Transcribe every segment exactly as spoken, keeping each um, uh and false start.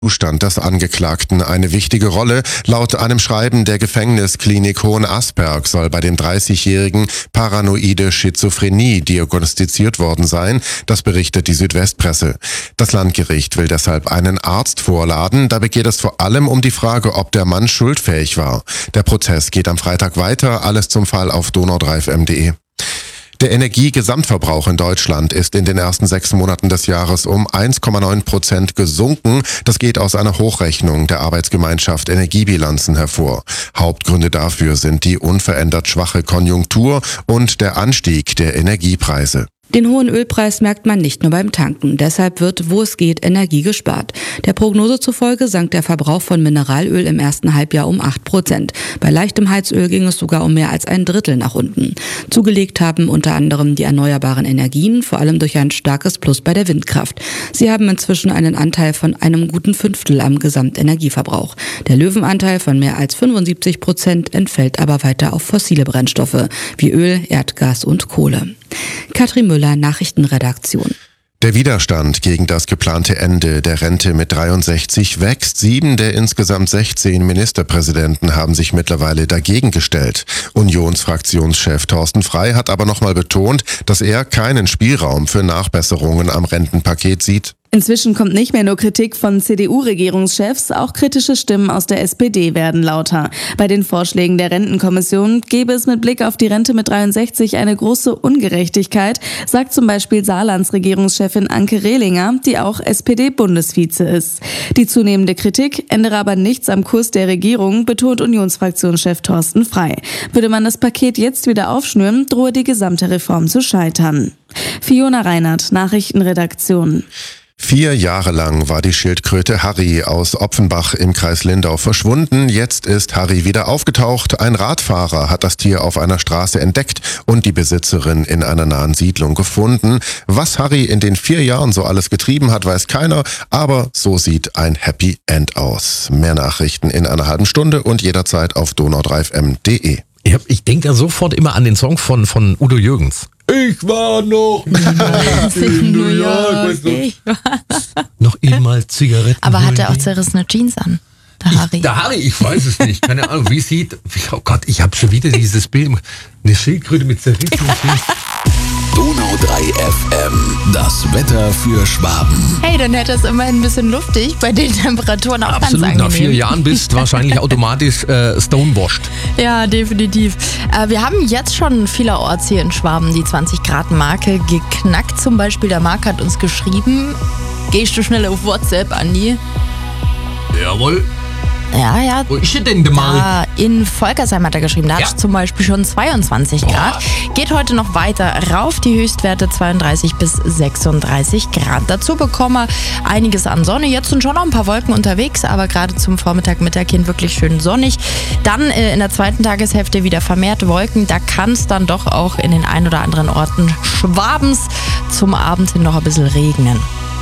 Zustand des Angeklagten eine wichtige Rolle. Laut einem Schreiben der Gefängnisklinik Hohenasperg soll bei dem dreißigjährigen paranoide Schizophrenie diagnostiziert worden sein. Das berichtet die Südwestpresse. Das Landgericht will deshalb einen Arzt vorladen. Dabei geht es vor allem um die Frage, ob der Mann schuldfähig war. Der Prozess geht am Freitag weiter. Alles zum Fall auf donau drei f m punkt de. Der Energiegesamtverbrauch in Deutschland ist in den ersten sechs Monaten des Jahres um eins Komma neun Prozent gesunken. Das geht aus einer Hochrechnung der Arbeitsgemeinschaft Energiebilanzen hervor. Hauptgründe dafür sind die unverändert schwache Konjunktur und der Anstieg der Energiepreise. Den hohen Ölpreis merkt man nicht nur beim Tanken. Deshalb wird, wo es geht, Energie gespart. Der Prognose zufolge sank der Verbrauch von Mineralöl im ersten Halbjahr um acht Prozent. Bei leichtem Heizöl ging es sogar um mehr als ein Drittel nach unten. Zugelegt haben unter anderem die erneuerbaren Energien, vor allem durch ein starkes Plus bei der Windkraft. Sie haben inzwischen einen Anteil von einem guten Fünftel am Gesamtenergieverbrauch. Der Löwenanteil von mehr als fünfundsiebzig Prozent entfällt aber weiter auf fossile Brennstoffe wie Öl, Erdgas und Kohle. Katrin Müller, Nachrichtenredaktion. Der Widerstand gegen das geplante Ende der Rente mit dreiundsechzig wächst. Sieben der insgesamt sechzehn Ministerpräsidenten haben sich mittlerweile dagegen gestellt. Unionsfraktionschef Thorsten Frey hat aber nochmal betont, dass er keinen Spielraum für Nachbesserungen am Rentenpaket sieht. Inzwischen kommt nicht mehr nur Kritik von C D U-Regierungschefs, auch kritische Stimmen aus der S P D werden lauter. Bei den Vorschlägen der Rentenkommission gäbe es mit Blick auf die Rente mit dreiundsechzig eine große Ungerechtigkeit, sagt zum Beispiel Saarlands Regierungschefin Anke Rehlinger, die auch S P D-Bundesvize ist. Die zunehmende Kritik ändere aber nichts am Kurs der Regierung, betont Unionsfraktionschef Thorsten Frey. Würde man das Paket jetzt wieder aufschnüren, drohe die gesamte Reform zu scheitern. Fiona Reinhardt, Nachrichtenredaktion. Vier Jahre lang war die Schildkröte Harry aus Opfenbach im Kreis Lindau verschwunden. Jetzt ist Harry wieder aufgetaucht. Ein Radfahrer hat das Tier auf einer Straße entdeckt und die Besitzerin in einer nahen Siedlung gefunden. Was Harry in den vier Jahren so alles getrieben hat, weiß keiner. Aber so sieht ein Happy End aus. Mehr Nachrichten in einer halben Stunde und jederzeit auf donau drei f m punkt de. Ich, ich denke ja sofort immer an den Song von, von Udo Jürgens. Ich war noch niemals in New York. Weißt du? Noch einmal Zigaretten. Aber hat er auch zerrissene Jeans an, der Harry? Ich, der Harry, ich weiß es nicht. Keine Ahnung, wie sieht... Oh Gott, ich habe schon wieder dieses Bild. Eine Schildkröte mit zerrissenen Jeans. Donau drei F M, das Wetter für Schwaben. Hey, dann hätte es immerhin ein bisschen luftig, bei den Temperaturen auch Absolut, ganz angenehm. Nach vier Jahren bist du wahrscheinlich automatisch äh, stonewashed. Ja, definitiv. Äh, wir haben jetzt schon vielerorts hier in Schwaben die zwanzig Grad Marke geknackt. Zum Beispiel der Marc hat uns geschrieben, gehst du schnell auf WhatsApp, Andi? Jawohl. Ja, ja. Wo ist denn der Marc? Da in Volkersheim hat er geschrieben, da ja. hat es zum Beispiel schon zweiundzwanzig Grad. Boah. Geht heute noch weiter rauf, die Höchstwerte zweiunddreißig bis sechsunddreißig Grad. Dazu bekommen wir einiges an Sonne. Jetzt sind schon noch ein paar Wolken unterwegs, aber gerade zum Vormittag, Mittag hin wirklich schön sonnig. Dann äh, in der zweiten Tageshälfte wieder vermehrt Wolken. Da kann es dann doch auch in den ein oder anderen Orten Schwabens zum Abend hin noch ein bisschen regnen.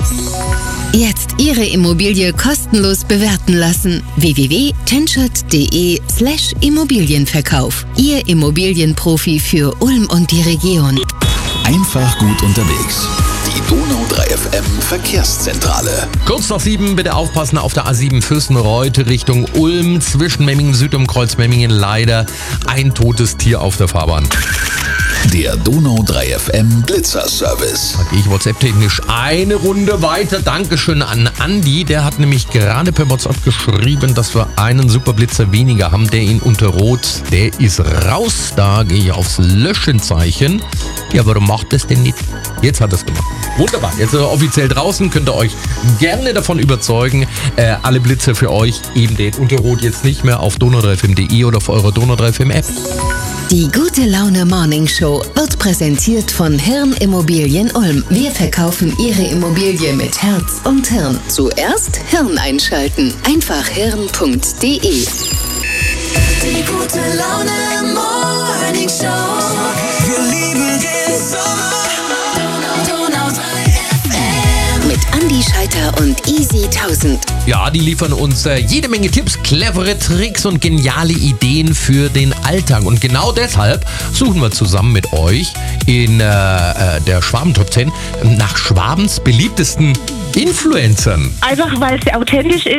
Jetzt Ihre Immobilie kostenlos bewerten lassen. w w w punkt tenschert punkt de slash Immobilienverkauf. Ihr Immobilienprofi für Ulm und die Region. Einfach gut unterwegs. Die Donau drei F M Verkehrszentrale. Kurz nach sieben, bitte aufpassen auf der A sieben Fürstenreuth Richtung Ulm. Zwischen Memmingen Süd und Kreuz Memmingen leider ein totes Tier auf der Fahrbahn. Der Donau drei F M Blitzerservice. Da gehe ich WhatsApp-technisch eine Runde weiter. Dankeschön an Andi. Der hat nämlich gerade per WhatsApp geschrieben, dass wir einen Superblitzer weniger haben. Der in Unterrot, der ist raus. Da gehe ich aufs Löschenzeichen. Ja, warum macht das denn nicht? Jetzt hat er es gemacht. Wunderbar. Jetzt ist er offiziell draußen. Könnt ihr euch gerne davon überzeugen. Äh, alle Blitzer für euch. Eben den Unterrot jetzt nicht mehr auf donau drei f m punkt de oder auf eurer Donau drei F M App. Die Gute Laune Morning Show wird präsentiert von Hirn Immobilien Ulm. Wir verkaufen Ihre Immobilie mit Herz und Hirn. Zuerst Hirn einschalten. Einfach hirn punkt de. Die Gute Laune Morning Show. Wir lieben den Sommer. Donau drei F M. Mit Andi Scheiter und Easy tausend. Ja, die liefern uns äh, jede Menge Tipps, clevere Tricks und geniale Ideen für den Alltag. Und genau deshalb suchen wir zusammen mit euch in äh, der Schwaben Top zehn nach Schwabens beliebtesten Influencern? Einfach weil es sehr authentisch ist.